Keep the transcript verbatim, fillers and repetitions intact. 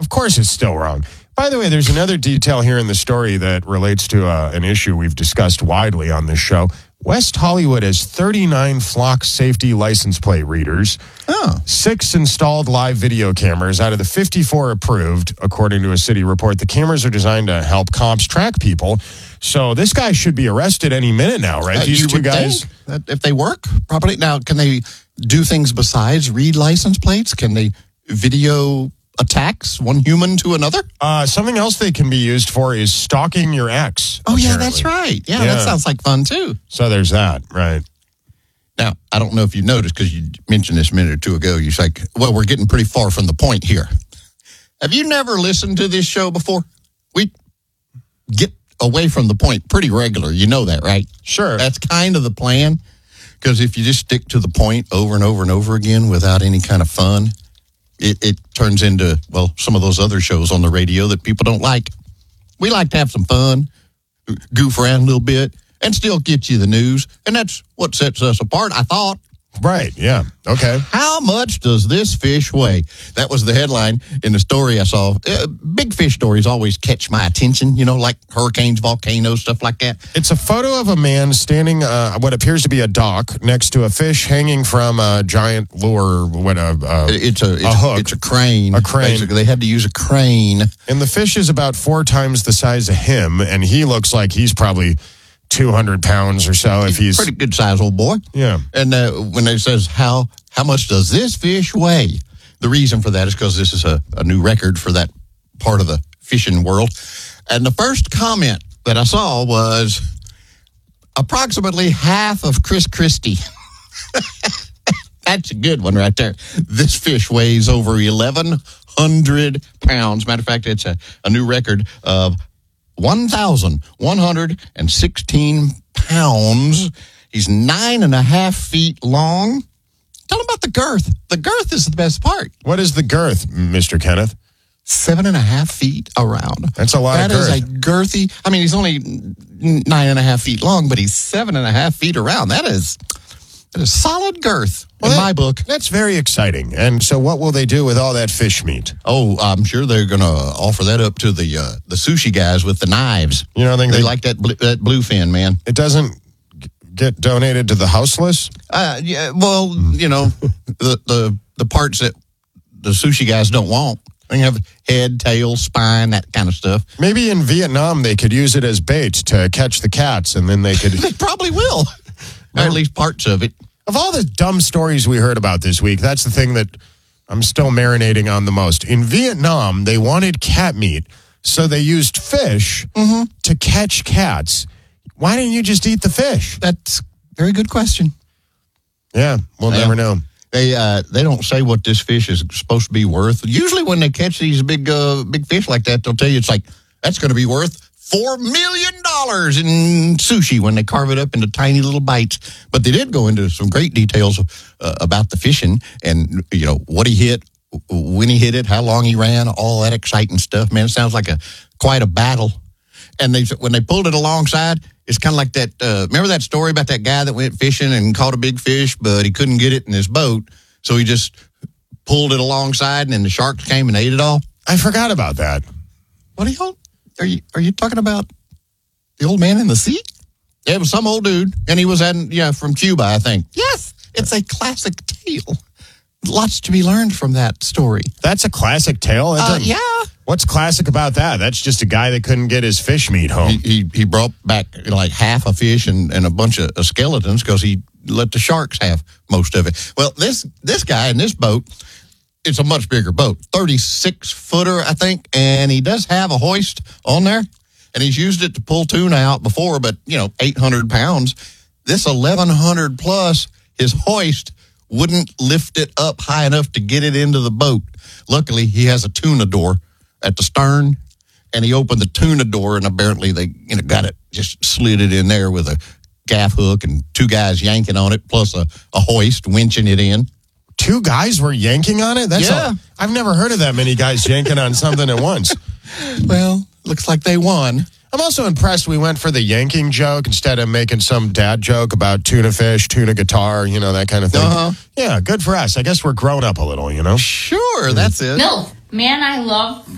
of course it's still wrong. By the way, there's another detail here in the story that relates to uh, an issue we've discussed widely on this show. West Hollywood has thirty-nine flock safety license plate readers, oh. six installed live video cameras out of the fifty-four approved, according to a city report. The cameras are designed to help cops track people. So this guy should be arrested any minute now, right? Uh, These you two would guys. think that if they work properly. Now, can they do things besides read license plates? Can they video attacks, one human to another? Uh, something else they can be used for is stalking your ex. Oh, yeah, apparently. that's right. Yeah, Yeah. that sounds like fun, too. So there's that, right? Now, I don't know if you noticed, because you mentioned this a minute or two ago, you're like, well, we're getting pretty far from the point here. Have you never listened to this show before? We get away from the point pretty regular. You know that, right? Sure. That's kind of the plan, because if you just stick to the point over and over and over again without any kind of fun, it, it turns into, well, some of those other shows on the radio that people don't like. We like to have some fun, goof around a little bit, and still get you the news. And that's what sets us apart, I thought. Right, yeah. Okay. How much does this fish weigh? That was the headline in the story I saw. Uh, big fish stories always catch my attention, you know, like hurricanes, volcanoes, stuff like that. It's a photo of a man standing uh, what appears to be a dock next to a fish hanging from a giant lure. What a, uh, It's a, it's a hook. It's a crane. A crane. Basically, they had to use a crane. And the fish is about four times the size of him, and he looks like he's probably two hundred pounds or so if he's... Pretty good size old boy. Yeah. And uh, when it says, how how much does this fish weigh? The reason for that is because this is a, a new record for that part of the fishing world. And the first comment that I saw was approximately half of Chris Christie. That's a good one right there. This fish weighs over eleven hundred pounds. Matter of fact, it's a, a new record of one thousand one hundred sixteen pounds. He's nine and a half feet long. Tell him about the girth. The girth is the best part. What is the girth, Mister Kenneth? Seven and a half feet around. That's a lot that of girth. That is a girthy. I mean, he's only nine and a half feet long, but he's seven and a half feet around. That is, that is solid girth Well, in that- my book. That's very exciting. And so what will they do with all that fish meat? Oh, I'm sure they're going to offer that up to the uh, the sushi guys with the knives. You know, I think They they, like that, bl- that bluefin, man. it doesn't g- get donated to the houseless? Uh, yeah, well, you know, the, the the parts that the sushi guys don't want. They have head, tail, spine, that kind of stuff. Maybe in Vietnam they could use it as bait to catch the cats, and then they could... They probably will. Or at least parts of it. Of all the dumb stories we heard about this week, that's the thing that I'm still marinating on the most. In Vietnam, they wanted cat meat, so they used fish Mm-hmm. to catch cats. Why didn't you just eat the fish? That's a very good question. Yeah, we'll Yeah. never know. They uh, they don't say what this fish is supposed to be worth. Usually when they catch these big uh, big fish like that, they'll tell you it's like, that's going to be worth four million dollars in sushi when they carve it up into tiny little bites. But they did go into some great details uh, about the fishing and, you know, what he hit, when he hit it, how long he ran, all that exciting stuff. Man, it sounds like a quite a battle. And they when they pulled it alongside, it's kind of like that. Uh, remember that story about that guy that went fishing and caught a big fish, but he couldn't get it in his boat, so he just pulled it alongside, and then the sharks came and ate it all. I forgot about that. What are you? Are you are you talking about the old man in the sea? Yeah, it was some old dude, and he was at, yeah from Cuba, I think. Yes, it's a classic tale. Lots to be learned from that story. That's a classic tale? That Uh, doesn't- yeah. What's classic about that? That's just a guy that couldn't get his fish meat home. He, he he brought back like half a fish and, and a bunch of, of skeletons because he let the sharks have most of it. Well, this this guy in this boat, it's a much bigger boat, thirty-six footer, I think, and he does have a hoist on there, and he's used it to pull tuna out before, but, you know, eight hundred pounds. This eleven hundred plus, his hoist wouldn't lift it up high enough to get it into the boat. Luckily, he has a tuna door at the stern, and he opened the tuna door, and apparently they, you know, got it, just slid it in there with a gaff hook and two guys yanking on it, plus a, a hoist winching it in. Two guys were yanking on it? That's Yeah. a, I've never heard of that many guys yanking on something at once. Well, looks like they won. I'm also impressed we went for the yanking joke instead of making some dad joke about tuna fish, tuna guitar, you know, that kind of thing. Uh-huh. Yeah, good for us. I guess we're grown up a little, you know? Sure, that's it. MILF. Man, I love